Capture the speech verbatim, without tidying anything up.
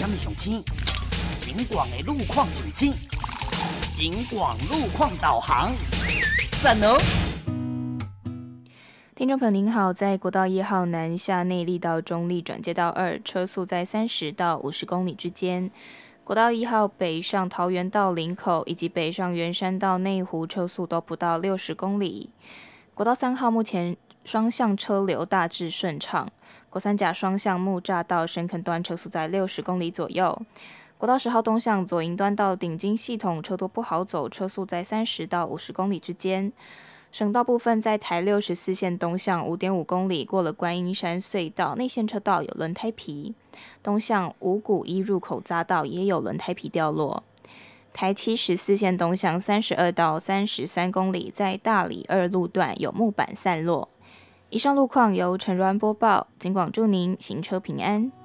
什么上青？景广的路况上青，景广路况导航，赞哦！ 听众朋友您好，在国道一号南下内坜到中坜转接道二，车速在三十到五十公里之间。国道一号北上桃园到林口，以及北上圆山到内湖，车速都不到六十公里。国道三号目前双向车流大致顺畅，国三甲双向木栅到深坑端车速在六十公里左右。国道十号东向左营端到顶金系统车多不好走，车速在三十到五十公里之间。省道部分在台六十四线东向 五点五公里，过了观音山隧道，内线车道有轮胎皮。东向五股一入口匝道也有轮胎皮掉落。台七十四线东向三十二到三十三公里，在大里二路段有木板散落。以上路况由陈如安播报，警广祝您行车平安。